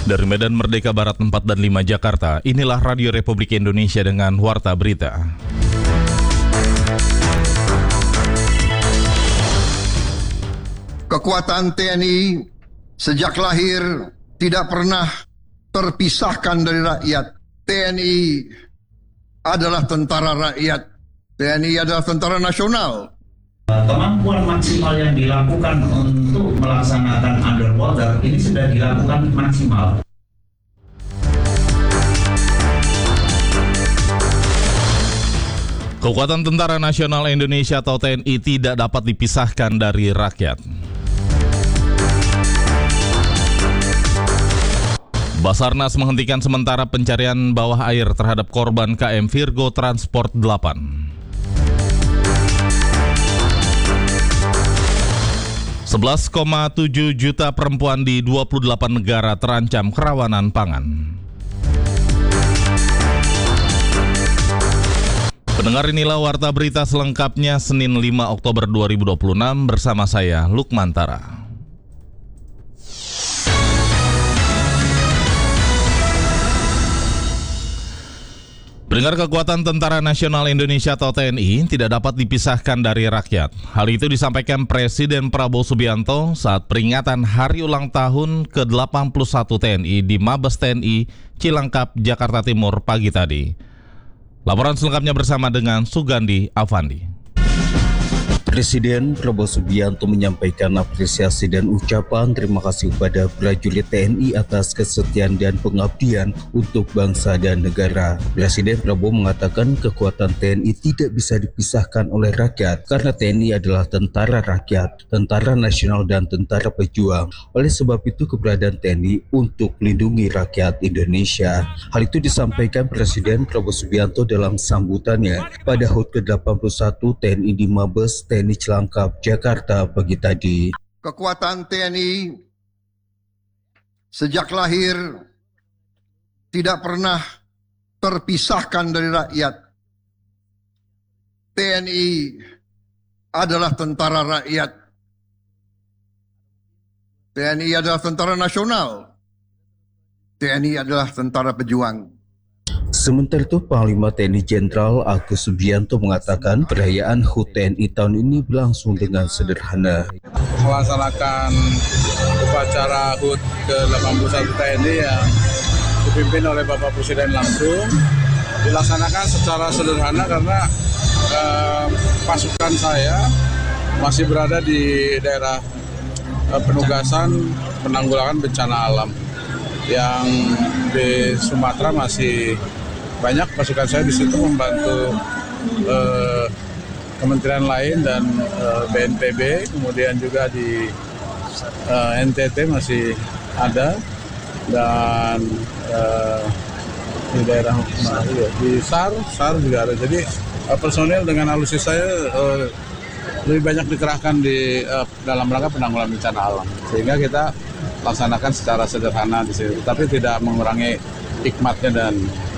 Dari Medan Merdeka Barat 4 dan 5 Jakarta, inilah Radio Republik Indonesia dengan Warta Berita. Kekuatan TNI sejak lahir tidak pernah terpisahkan dari rakyat. TNI adalah tentara rakyat. TNI adalah tentara nasional. Kemampuan maksimal yang dilakukan untuk melaksanakan underwater ini sudah dilakukan maksimal. Kekuatan Tentara Nasional Indonesia atau TNI tidak dapat dipisahkan dari rakyat. Basarnas menghentikan sementara pencarian bawah air terhadap korban KM Virgo Transport 8. 11,7 juta perempuan di 28 negara terancam kerawanan pangan. Pendengar, inilah Warta Berita selengkapnya Senin 5 Oktober 2026 bersama saya Lukman Tara. Pendengar, kekuatan Tentara Nasional Indonesia atau TNI tidak dapat dipisahkan dari rakyat. Hal itu disampaikan Presiden Prabowo Subianto saat peringatan Hari Ulang Tahun ke-81 TNI di Mabes TNI Cilangkap, Jakarta Timur pagi tadi. Laporan selengkapnya bersama dengan Sugandi Avandi. Presiden Prabowo Subianto menyampaikan apresiasi dan ucapan terima kasih kepada prajurit TNI atas kesetiaan dan pengabdian untuk bangsa dan negara. Presiden Prabowo mengatakan kekuatan TNI tidak bisa dipisahkan oleh rakyat karena TNI adalah tentara rakyat, tentara nasional dan tentara pejuang. Oleh sebab itu keberadaan TNI untuk melindungi rakyat Indonesia. Hal itu disampaikan Presiden Prabowo Subianto dalam sambutannya pada HUT ke-81 TNI di Mabes TNI Cilangkap, Jakarta pagi tadi. Kekuatan TNI sejak lahir tidak pernah terpisahkan dari rakyat. TNI adalah tentara rakyat. TNI adalah tentara nasional. TNI adalah tentara pejuang. Sementara itu, Panglima TNI Jenderal Agus Subianto mengatakan perayaan HUT TNI tahun ini berlangsung dengan sederhana. Melaksanakan upacara HUT ke-81 TNI yang dipimpin oleh Bapak Presiden langsung dilaksanakan secara sederhana karena pasukan saya masih berada di daerah penugasan penanggulangan bencana alam. Yang di Sumatera masih banyak pasukan saya di situ membantu kementerian lain dan BNPB, kemudian juga di NTT masih ada, dan di daerah di SAR juga ada. Jadi personil dengan alutsista saya lebih banyak dikerahkan di dalam rangka penanggulangan bencana alam, sehingga kita laksanakan secara sederhana di sini, tapi tidak mengurangi hikmatnya dan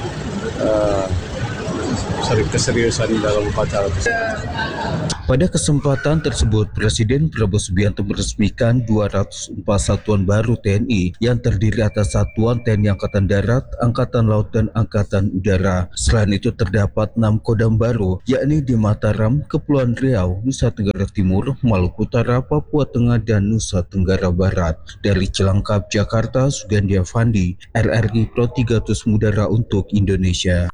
keseriusan dalam upacara. Pada kesempatan tersebut, Presiden Prabowo Subianto meresmikan 204 satuan baru TNI yang terdiri atas satuan TNI Angkatan Darat, Angkatan Laut, dan Angkatan Udara. Selain itu terdapat 6 kodam baru, yakni di Mataram, Kepulauan Riau, Nusa Tenggara Timur, Maluku Utara, Papua Tengah, dan Nusa Tenggara Barat. Dari Cilangkap, Jakarta, Sugandi Avandi, RRI Pro 300 Mudara untuk Indonesia.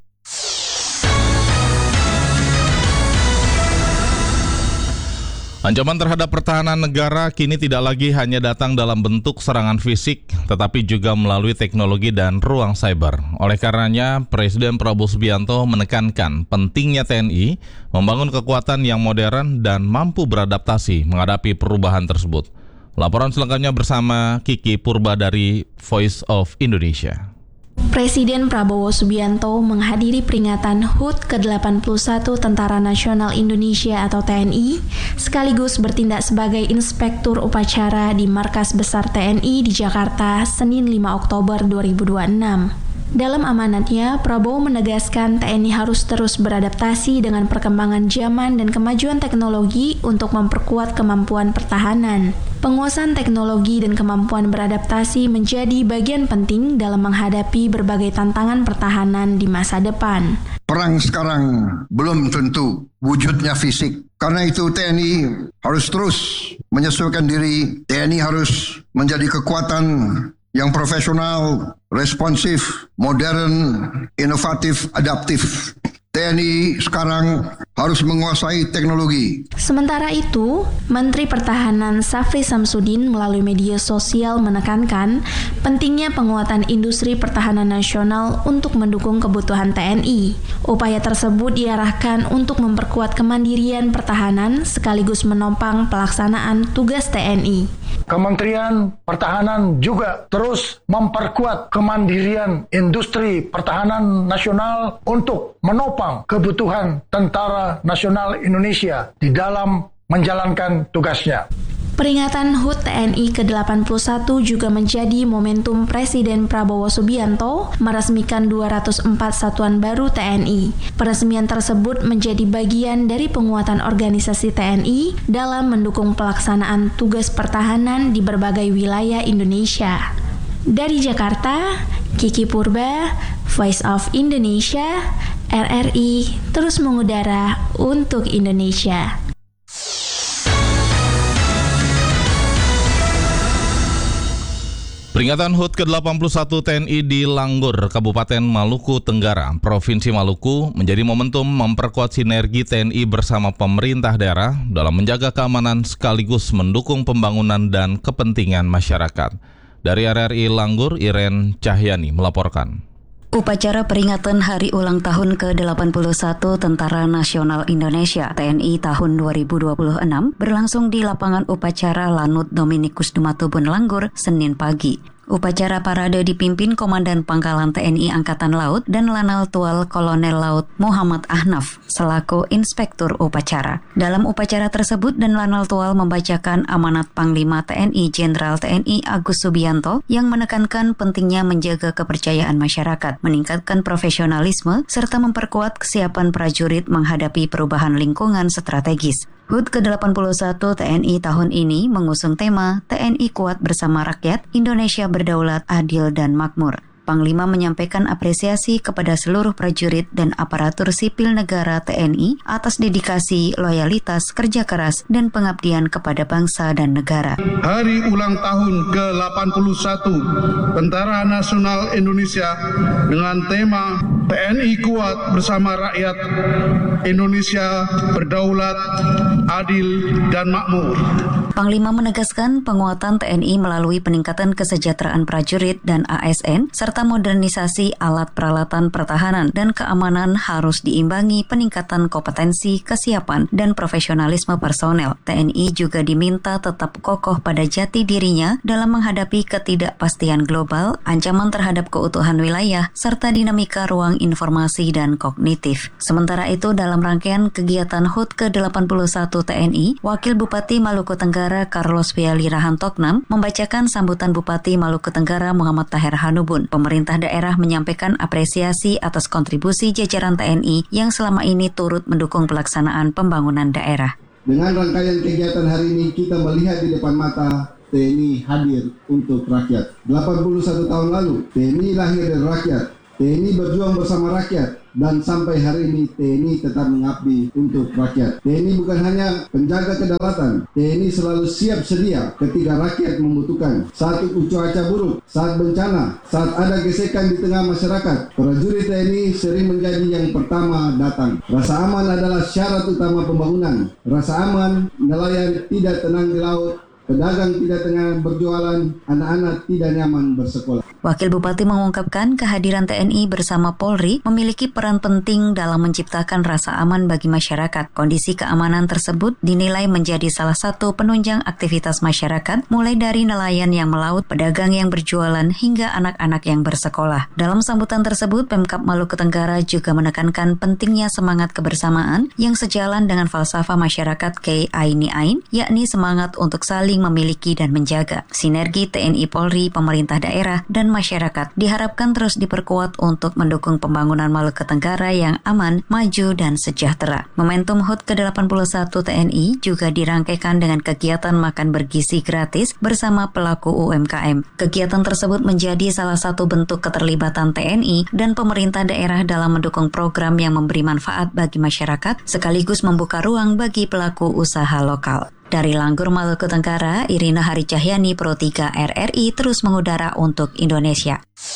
Ancaman terhadap pertahanan negara kini tidak lagi hanya datang dalam bentuk serangan fisik, tetapi juga melalui teknologi dan ruang cyber. Oleh karenanya, Presiden Prabowo Subianto menekankan pentingnya TNI membangun kekuatan yang modern dan mampu beradaptasi menghadapi perubahan tersebut. Laporan selengkapnya bersama Kiki Purba dari Voice of Indonesia. Presiden Prabowo Subianto menghadiri peringatan HUT ke-81 Tentara Nasional Indonesia atau TNI, sekaligus bertindak sebagai inspektur upacara di Markas Besar TNI di Jakarta, Senin 5 Oktober 2026. Dalam amanatnya, Prabowo menegaskan TNI harus terus beradaptasi dengan perkembangan zaman dan kemajuan teknologi untuk memperkuat kemampuan pertahanan. Penguasaan teknologi dan kemampuan beradaptasi menjadi bagian penting dalam menghadapi berbagai tantangan pertahanan di masa depan. Perang sekarang belum tentu wujudnya fisik. Karena itu TNI harus terus menyesuaikan diri. TNI harus menjadi kekuatan yang profesional, responsif, modern, inovatif, adaptif. TNI sekarang harus menguasai teknologi. Sementara itu, Menteri Pertahanan Safri Samsudin melalui media sosial menekankan pentingnya penguatan industri pertahanan nasional untuk mendukung kebutuhan TNI. Upaya tersebut diarahkan untuk memperkuat kemandirian pertahanan sekaligus menopang pelaksanaan tugas TNI. Kementerian Pertahanan juga terus memperkuat kemandirian industri pertahanan nasional untuk menopang kebutuhan Tentara Nasional Indonesia di dalam menjalankan tugasnya. Peringatan HUT TNI ke-81 juga menjadi momentum Presiden Prabowo Subianto meresmikan 204 satuan baru TNI. Peresmian tersebut menjadi bagian dari penguatan organisasi TNI dalam mendukung pelaksanaan tugas pertahanan di berbagai wilayah Indonesia. Dari Jakarta, Kiki Purba, Voice of Indonesia, RRI terus mengudara untuk Indonesia. Peringatan HUT ke-81 TNI di Langgur, Kabupaten Maluku Tenggara, Provinsi Maluku menjadi momentum memperkuat sinergi TNI bersama pemerintah daerah dalam menjaga keamanan sekaligus mendukung pembangunan dan kepentingan masyarakat. Dari RRI Langgur, Iren Cahyani melaporkan. Upacara peringatan Hari Ulang Tahun ke-81 Tentara Nasional Indonesia TNI tahun 2026 berlangsung di lapangan upacara Lanut Dominikus Dumatubun Langgur, Senin pagi. Upacara parade dipimpin Komandan Pangkalan TNI Angkatan Laut dan Lanal Tual Kolonel Laut Muhammad Ahnaf selaku Inspektur Upacara. Dalam upacara tersebut dan Lanal Tual membacakan amanat Panglima TNI Jenderal TNI Agus Subianto yang menekankan pentingnya menjaga kepercayaan masyarakat, meningkatkan profesionalisme, serta memperkuat kesiapan prajurit menghadapi perubahan lingkungan strategis. HUT ke-81 TNI tahun ini mengusung tema TNI Kuat Bersama Rakyat, Indonesia Berdaulat, Adil, dan Makmur. Panglima menyampaikan apresiasi kepada seluruh prajurit dan aparatur sipil negara TNI atas dedikasi, loyalitas, kerja keras, dan pengabdian kepada bangsa dan negara. Hari ulang tahun ke-81 Tentara Nasional Indonesia dengan tema TNI Kuat Bersama Rakyat, Indonesia Berdaulat, Adil, dan Makmur. Panglima menegaskan penguatan TNI melalui peningkatan kesejahteraan prajurit dan ASN serta modernisasi alat peralatan pertahanan dan keamanan harus diimbangi peningkatan kompetensi, kesiapan, dan profesionalisme personel. TNI juga diminta tetap kokoh pada jati dirinya dalam menghadapi ketidakpastian global, ancaman terhadap keutuhan wilayah, serta dinamika ruang informasi dan kognitif. Sementara itu, dalam rangkaian kegiatan HUT ke-81 TNI, Wakil Bupati Maluku Tenggara Carlos Viali Rahantoknam membacakan sambutan Bupati Maluku Tenggara Muhammad Taher Hanubun. Pemerintah daerah menyampaikan apresiasi atas kontribusi jajaran TNI yang selama ini turut mendukung pelaksanaan pembangunan daerah. Dengan rangkaian kegiatan hari ini kita melihat di depan mata TNI hadir untuk rakyat. 81 tahun lalu TNI lahir dari rakyat. TNI berjuang bersama rakyat dan sampai hari ini TNI tetap mengabdi untuk rakyat. TNI bukan hanya penjaga kedaulatan, TNI selalu siap sedia ketika rakyat membutuhkan. Saat cuaca buruk, saat bencana, saat ada gesekan di tengah masyarakat, prajurit TNI sering menjadi yang pertama datang. Rasa aman adalah syarat utama pembangunan. Rasa aman, nelayan tidak tenang di laut, pedagang tidak tenang berjualan, anak-anak tidak nyaman bersekolah. Wakil Bupati mengungkapkan kehadiran TNI bersama Polri memiliki peran penting dalam menciptakan rasa aman bagi masyarakat. Kondisi keamanan tersebut dinilai menjadi salah satu penunjang aktivitas masyarakat, mulai dari nelayan yang melaut, pedagang yang berjualan, hingga anak-anak yang bersekolah. Dalam sambutan tersebut, Pemkab Maluku Tenggara juga menekankan pentingnya semangat kebersamaan yang sejalan dengan falsafah masyarakat Kei Aini Ain, yakni semangat untuk saling memiliki dan menjaga. Sinergi TNI Polri, pemerintah daerah, dan masyarakat diharapkan terus diperkuat untuk mendukung pembangunan Maluku Tenggara yang aman, maju, dan sejahtera. Momentum HUT ke-81 TNI juga dirangkaikan dengan kegiatan makan bergizi gratis bersama pelaku UMKM. Kegiatan tersebut menjadi salah satu bentuk keterlibatan TNI dan pemerintah daerah dalam mendukung program yang memberi manfaat bagi masyarakat sekaligus membuka ruang bagi pelaku usaha lokal. Dari Langgur, Maluku Tenggara, Irina Hari Cahyani, Pro 3 RRI terus mengudara untuk Indonesia.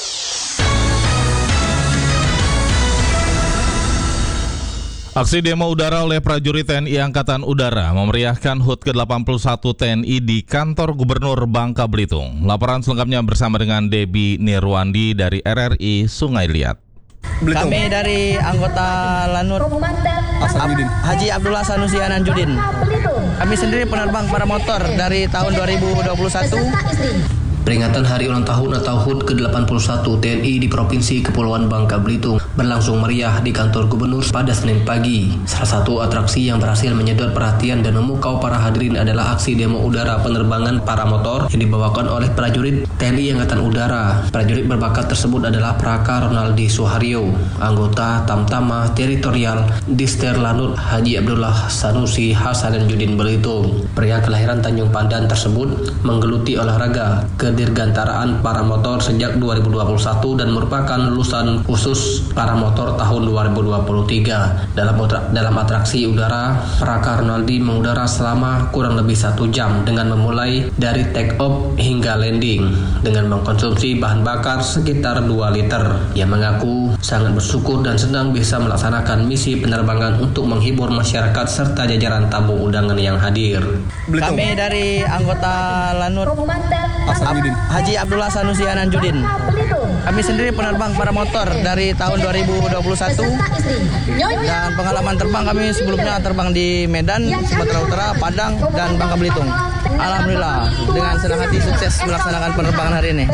Aksi demo udara oleh prajurit TNI Angkatan Udara memeriahkan HUT ke-81 TNI di kantor Gubernur Bangka Belitung. Laporan selengkapnya bersama dengan Debbie Nirwandi dari RRI Sungai Liat. Belitung. Kami dari anggota Lanut Haji Abdullah Sanusi Ananjudin. Kami sendiri penerbang paramotor dari tahun 2021. Peringatan Hari Ulang Tahun atau HUT ke-81 TNI di Provinsi Kepulauan Bangka Belitung berlangsung meriah di kantor gubernur pada Senin pagi. Salah satu atraksi yang berhasil menyedot perhatian dan memukau para hadirin adalah aksi demo udara penerbangan paramotor yang dibawakan oleh prajurit TNI Angkatan Udara. Prajurit berbakat tersebut adalah Praka Ronaldi Suharyo, anggota Tamtama Teritorial Dister Lanut Haji Abdullah Sanusi Hasanuddin Belitung. Pria kelahiran Tanjung Pandan tersebut menggeluti olahraga Dirgantaraan Paramotor sejak 2021 dan merupakan lulusan khusus paramotor tahun 2023. Dalam atraksi udara, Praka Ronaldi mengudara selama kurang lebih 1 jam dengan memulai dari take off hingga landing dengan mengkonsumsi bahan bakar sekitar 2 liter. Ia mengaku sangat bersyukur dan senang bisa melaksanakan misi penerbangan untuk menghibur masyarakat serta jajaran tamu undangan yang hadir. Kami dari anggota Lanut Haji Abdullah Sanusi Ananjudin. Kami sendiri penerbang paramotor dari tahun 2021 dan pengalaman terbang kami sebelumnya terbang di Medan, Sumatera Utara, Padang, dan Bangka Belitung. Alhamdulillah dengan senang hati sukses melaksanakan penerbangan hari ini.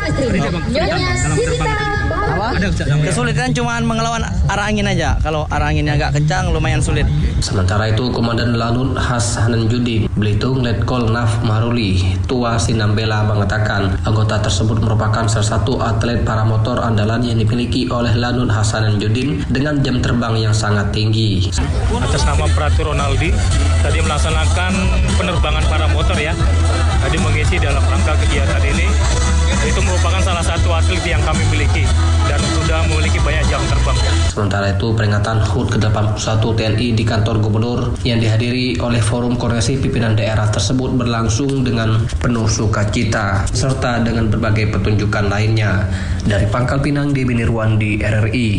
Kesulitan cuma mengelawan arah angin aja. Kalau arah anginnya agak kencang lumayan sulit. Sementara itu Komandan Lanut Hasanuddin Belitung Letkol Naf Maruli Tua Sinambela mengatakan anggota tersebut merupakan salah satu atlet paramotor andalan yang dimiliki oleh Lanut Hasanuddin dengan jam terbang yang sangat tinggi. Atas nama Pratu Ronaldi tadi melaksanakan penerbangan paramotor ya. Tadi mengisi dalam rangka kegiatan ini. Itu merupakan salah satu atlet yang kami miliki dan sudah memiliki banyak jam terbang. Sementara itu peringatan HUT ke-81 TNI di kantor gubernur yang dihadiri oleh Forum Koordinasi Pimpinan Daerah tersebut berlangsung dengan penuh sukacita serta dengan berbagai pertunjukan lainnya. Dari Pangkal Pinang, Debbie Nirwandi, RRI.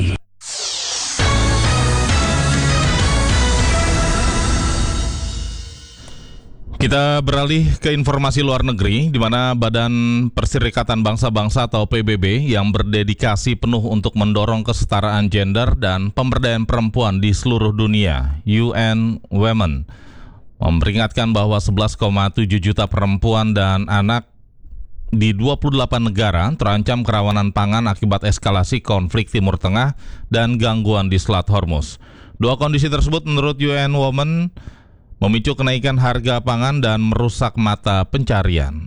Kita beralih ke informasi luar negeri, di mana Badan Perserikatan Bangsa-Bangsa atau PBB yang berdedikasi penuh untuk mendorong kesetaraan gender dan pemberdayaan perempuan di seluruh dunia, UN Women, memperingatkan bahwa 11,7 juta perempuan dan anak di 28 negara terancam kerawanan pangan akibat eskalasi konflik Timur Tengah dan gangguan di Selat Hormuz. Dua kondisi tersebut menurut UN Women memicu kenaikan harga pangan dan merusak mata pencarian.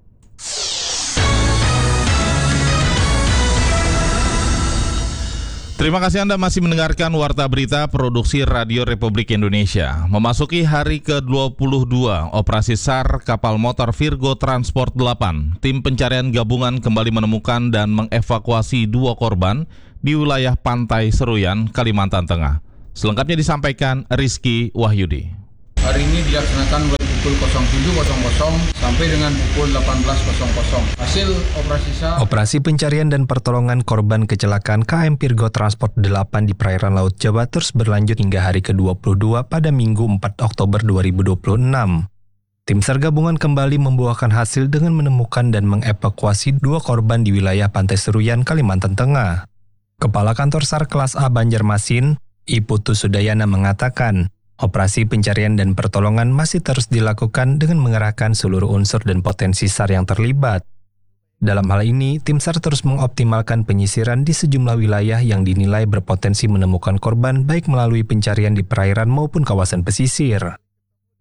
Terima kasih Anda masih mendengarkan Warta Berita Produksi Radio Republik Indonesia. Memasuki hari ke-22 operasi SAR kapal motor Virgo Transport 8, tim pencarian gabungan kembali menemukan dan mengevakuasi 2 korban di wilayah Pantai Seruyan, Kalimantan Tengah. Selengkapnya disampaikan Rizky Wahyudi. Hari ini dilaksanakan mulai pukul 07.00 sampai dengan pukul 18.00. Hasil operasi SAR. Operasi pencarian dan pertolongan korban kecelakaan KM Virgo Transport 8 di perairan Laut Jawa terus berlanjut hingga hari ke-22 pada Minggu 4 Oktober 2026. Tim SAR gabungan kembali membuahkan hasil dengan menemukan dan mengevakuasi 2 korban di wilayah Pantai Seruyan, Kalimantan Tengah. Kepala Kantor SAR Kelas A Banjarmasin, Iputu Sudayana mengatakan, operasi pencarian dan pertolongan masih terus dilakukan dengan mengerahkan seluruh unsur dan potensi SAR yang terlibat. Dalam hal ini, tim SAR terus mengoptimalkan penyisiran di sejumlah wilayah yang dinilai berpotensi menemukan korban baik melalui pencarian di perairan maupun kawasan pesisir.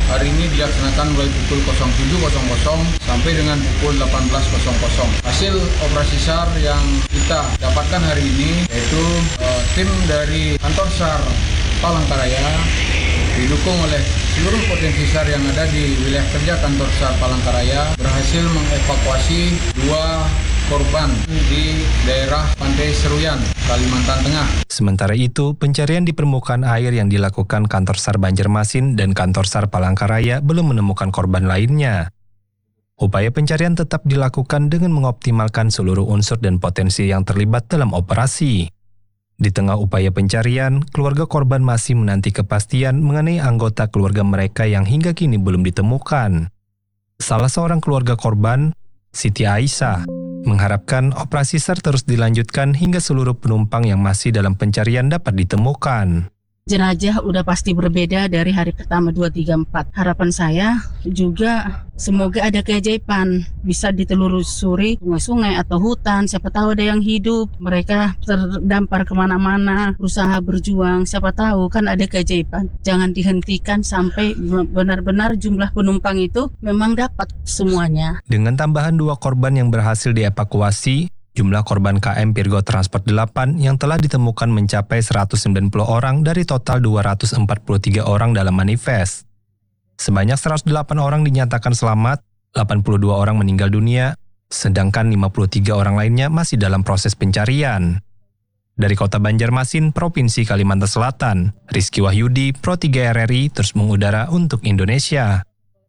hari ini dilaksanakan mulai pukul 07.00 sampai dengan pukul 18.00. Hasil operasi SAR yang kita dapatkan hari ini yaitu tim dari kantor SAR Palangkaraya didukung oleh seluruh potensi SAR yang ada di wilayah kerja kantor SAR Palangkaraya berhasil mengevakuasi 2 korban di daerah Pantai Seruyan, Kalimantan Tengah. Sementara itu, pencarian di permukaan air yang dilakukan kantor SAR Banjarmasin dan kantor SAR Palangkaraya belum menemukan korban lainnya. Upaya pencarian tetap dilakukan dengan mengoptimalkan seluruh unsur dan potensi yang terlibat dalam operasi. Di tengah upaya pencarian, keluarga korban masih menanti kepastian mengenai anggota keluarga mereka yang hingga kini belum ditemukan. Salah seorang keluarga korban, Siti Aisyah, mengharapkan operasi SAR terus dilanjutkan hingga seluruh penumpang yang masih dalam pencarian dapat ditemukan. Jenazah udah pasti berbeda dari hari pertama 2, 3, 4. Harapan saya juga semoga ada keajaiban, bisa ditelusuri sungai-sungai atau hutan, siapa tahu ada yang hidup, mereka terdampar kemana-mana, berusaha berjuang, siapa tahu kan ada keajaiban. Jangan dihentikan sampai benar-benar jumlah penumpang itu memang dapat semuanya. Dengan tambahan 2 korban yang berhasil dievakuasi, jumlah korban KM Virgo Transport 8 yang telah ditemukan mencapai 190 orang dari total 243 orang dalam manifest. Sebanyak 108 orang dinyatakan selamat, 82 orang meninggal dunia, sedangkan 53 orang lainnya masih dalam proses pencarian. Dari Kota Banjarmasin, Provinsi Kalimantan Selatan, Rizky Wahyudi, Pro 3 RRI terus mengudara untuk Indonesia.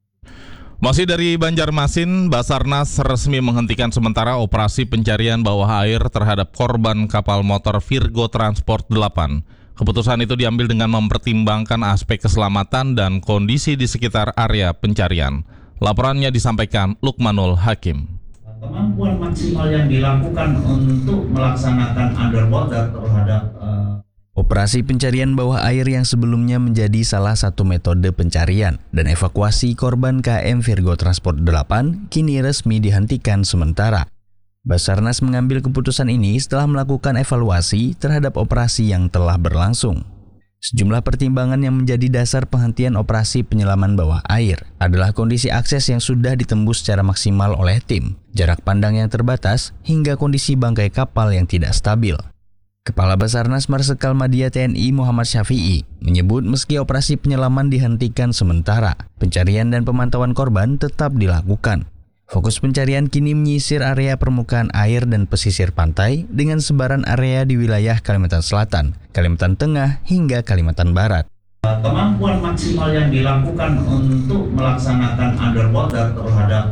Masih dari Banjarmasin, Basarnas resmi menghentikan sementara operasi pencarian bawah air terhadap korban kapal motor Virgo Transport 8. Keputusan itu diambil dengan mempertimbangkan aspek keselamatan dan kondisi di sekitar area pencarian. Laporannya disampaikan Lukmanul Hakim. Kemampuan maksimal yang dilakukan untuk melaksanakan underwater terhadap Operasi pencarian bawah air yang sebelumnya menjadi salah satu metode pencarian dan evakuasi korban KM Virgo Transport 8 kini resmi dihentikan sementara. Basarnas mengambil keputusan ini setelah melakukan evaluasi terhadap operasi yang telah berlangsung. Sejumlah pertimbangan yang menjadi dasar penghentian operasi penyelaman bawah air adalah kondisi akses yang sudah ditembus secara maksimal oleh tim, jarak pandang yang terbatas, hingga kondisi bangkai kapal yang tidak stabil. Kepala Basarnas Marsikal Madya TNI Muhammad Syafi'i menyebut meski operasi penyelaman dihentikan sementara, pencarian dan pemantauan korban tetap dilakukan. Fokus pencarian kini menyisir area permukaan air dan pesisir pantai dengan sebaran area di wilayah Kalimantan Selatan, Kalimantan Tengah, hingga Kalimantan Barat. Kemampuan maksimal yang dilakukan untuk melaksanakan underwater terhadap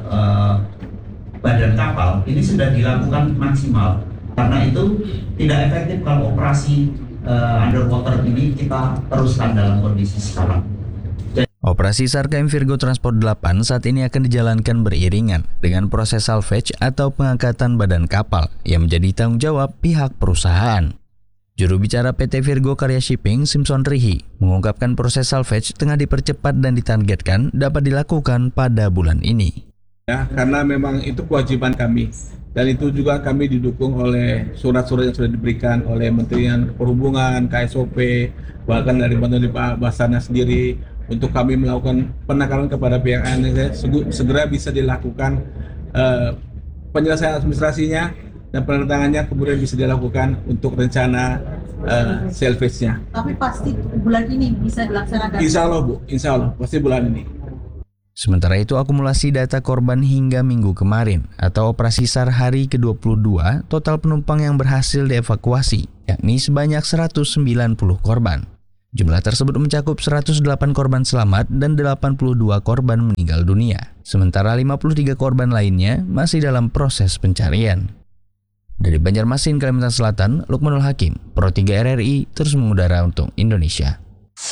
badan kapal ini sudah dilakukan maksimal. Karena itu tidak efektif kalau operasi underwater ini kita teruskan dalam kondisi sekarang. Operasi SAR KM Virgo Transport 8 saat ini akan dijalankan beriringan dengan proses salvage atau pengangkatan badan kapal yang menjadi tanggung jawab pihak perusahaan. Juru bicara PT Virgo Karya Shipping, Simpson Rihi, mengungkapkan proses salvage tengah dipercepat dan ditargetkan dapat dilakukan pada bulan ini. Ya, karena memang itu kewajiban kami. Dan itu juga kami didukung oleh surat-surat yang sudah diberikan oleh Menteri Perhubungan, KSOP, bahkan dari Pak Basarnas sendiri untuk kami melakukan penekanan kepada pihak ANS segera bisa dilakukan penyelesaian administrasinya dan penandatangannya kemudian bisa dilakukan untuk rencana salvage-nya. Tapi pasti bulan ini bisa dilaksanakan? Insya Allah Bu, insya Allah pasti bulan ini. Sementara itu akumulasi data korban hingga minggu kemarin atau operasi SAR hari ke-22, total penumpang yang berhasil dievakuasi, yakni sebanyak 190 korban. Jumlah tersebut mencakup 108 korban selamat dan 82 korban meninggal dunia. Sementara 53 korban lainnya masih dalam proses pencarian. Dari Banjarmasin, Kalimantan Selatan, Lukmanul Hakim, Pro 3 RRI terus mengudara untuk Indonesia.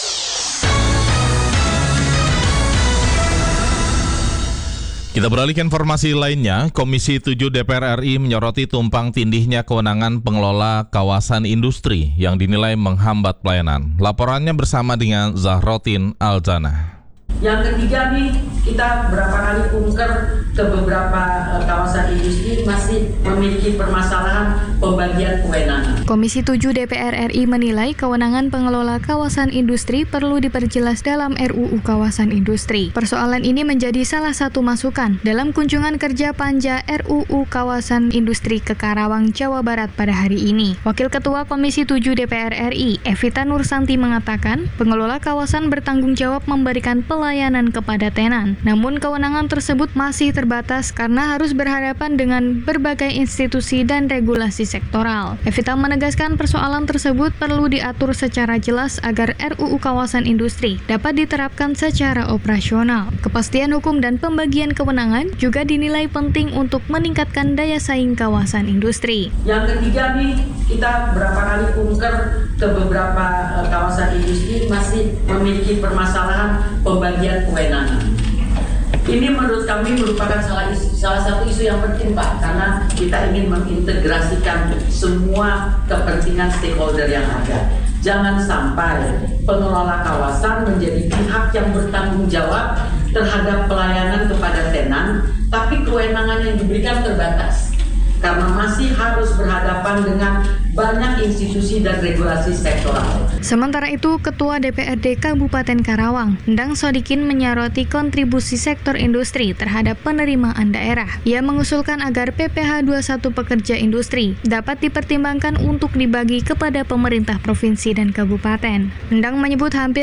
Kita beralih ke informasi lainnya. Komisi 7 DPR RI menyoroti tumpang tindihnya kewenangan pengelola kawasan industri yang dinilai menghambat pelayanan. Laporannya bersama dengan Zahrotin Alzana. Yang ketiga nih, kita berapa kali kunker ke beberapa kawasan industri masih memiliki permasalahan pembagian kewenangan. Komisi 7 DPR RI menilai kewenangan pengelola kawasan industri perlu diperjelas dalam RUU Kawasan Industri. Persoalan ini menjadi salah satu masukan dalam kunjungan kerja panja RUU Kawasan Industri ke Karawang, Jawa Barat pada hari ini. Wakil Ketua Komisi 7 DPR RI, Evita Nursanti mengatakan, pengelola kawasan bertanggung jawab memberikan pelayanan kepada tenan. Namun kewenangan tersebut masih terbatas karena harus berhadapan dengan berbagai institusi dan regulasi sektoral. Evita menegaskan persoalan tersebut perlu diatur secara jelas agar RUU Kawasan Industri dapat diterapkan secara operasional. Kepastian hukum dan pembagian kewenangan juga dinilai penting untuk meningkatkan daya saing kawasan industri. Yang ketiga nih, kita berapa kali kunker ke beberapa kawasan industri masih memiliki permasalahan pembagian kewenangan. Ini menurut kami merupakan salah satu isu yang penting, Pak, karena kita ingin mengintegrasikan semua kepentingan stakeholder yang ada. Jangan sampai pengelola kawasan menjadi pihak yang bertanggung jawab terhadap pelayanan kepada tenan, tapi kewenangan yang diberikan terbatas. Karena masih harus berhadapan dengan banyak institusi dan regulasi sektoral. Sementara itu, Ketua DPRD Kabupaten Karawang, Endang Sodikin menyoroti kontribusi sektor industri terhadap penerimaan daerah. Ia mengusulkan agar PPh 21 pekerja industri dapat dipertimbangkan untuk dibagi kepada pemerintah provinsi dan kabupaten. Endang menyebut hampir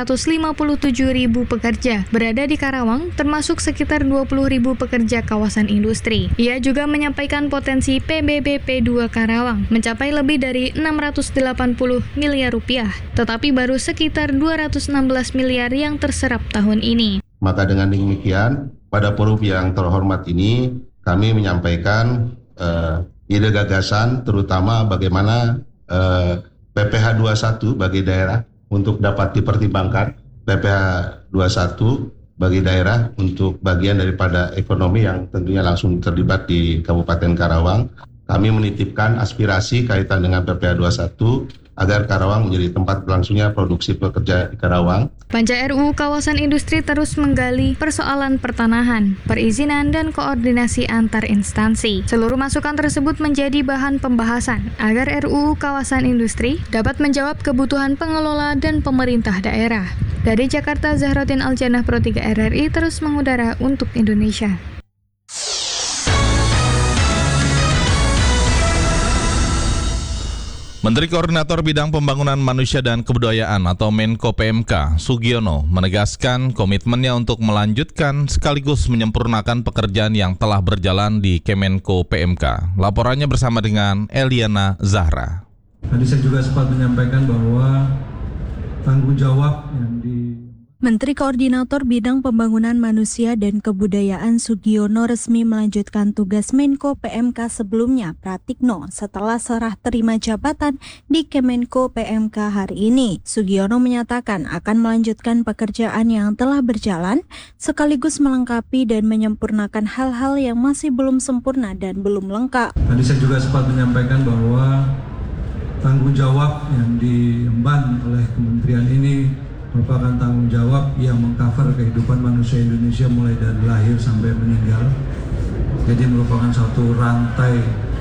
557.000 pekerja berada di Karawang, termasuk sekitar 20.000 pekerja kawasan industri. Ia juga menyampaikan potensi PBBP 2 Karawang mencapai lebih dari 680 miliar rupiah, tetapi baru sekitar 216 miliar yang terserap tahun ini. Maka dengan demikian, pada forum yang terhormat ini, kami menyampaikan ide gagasan, terutama bagaimana PPh 21 bagi daerah untuk dapat dipertimbangkan, PPh 21 bagi daerah untuk bagian daripada ekonomi yang tentunya langsung terlibat di Kabupaten Karawang. Kami menitipkan aspirasi kaitan dengan PPh 21 agar Karawang menjadi tempat berlangsungnya produksi pekerja di Karawang. Panja RUU Kawasan Industri terus menggali persoalan pertanahan, perizinan, dan koordinasi antar instansi. Seluruh masukan tersebut menjadi bahan pembahasan agar RUU Kawasan Industri dapat menjawab kebutuhan pengelola dan pemerintah daerah. Dari Jakarta, Zahrotin Aljanah, Pro 3 RRI terus mengudara untuk Indonesia. Menteri Koordinator Bidang Pembangunan Manusia dan Kebudayaan atau Menko PMK, Sugiono, menegaskan komitmennya untuk melanjutkan sekaligus menyempurnakan pekerjaan yang telah berjalan di Kemenko PMK. Laporannya bersama dengan Eliana Zahra. Tadi saya juga sempat menyampaikan bahwa tanggung jawab yang Menteri Koordinator Bidang Pembangunan Manusia dan Kebudayaan Sugiono resmi melanjutkan tugas Menko PMK sebelumnya, Pratikno, setelah serah terima jabatan di Kemenko PMK hari ini. Sugiono menyatakan akan melanjutkan pekerjaan yang telah berjalan, sekaligus melengkapi dan menyempurnakan hal-hal yang masih belum sempurna dan belum lengkap. Tadi saya juga sempat menyampaikan bahwa tanggung jawab yang diemban oleh kementerian ini merupakan tanggung jawab yang mengcover kehidupan manusia Indonesia mulai dari lahir sampai meninggal. Jadi merupakan satu rantai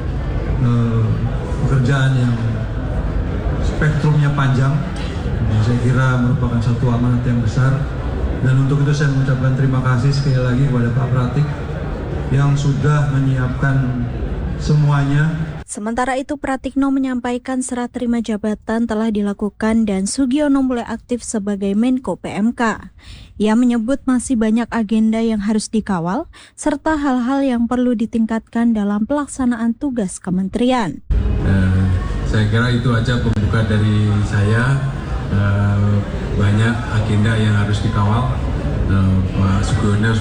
pekerjaan yang spektrumnya panjang. Saya kira merupakan satu amanat yang besar. Dan untuk itu saya mengucapkan terima kasih sekali lagi kepada Pak Pratik yang sudah menyiapkan semuanya. Sementara itu, Pratikno menyampaikan serah terima jabatan telah dilakukan dan Sugiono mulai aktif sebagai Menko PMK. Ia menyebut masih banyak agenda yang harus dikawal, serta hal-hal yang perlu ditingkatkan dalam pelaksanaan tugas kementerian. Saya kira itu aja pembuka dari saya. Banyak agenda yang harus dikawal. Pak Sugiono